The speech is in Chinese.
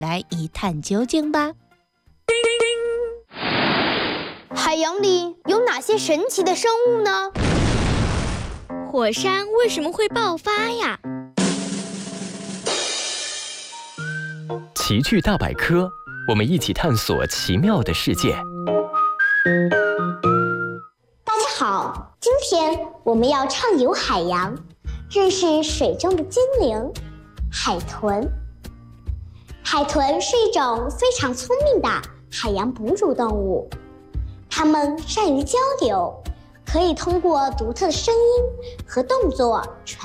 来一探究竟吧。 海洋里有哪些神奇的生物呢？ 火山为什么会爆发呀？ 奇趣大百科，我们一起探索奇妙的世界。 大家好，今天我们要畅游海洋，认识水中的精灵——海豚。海豚是一种非常聪明的海洋哺乳动物，它们善于交流，可以通过独特的声音和动作传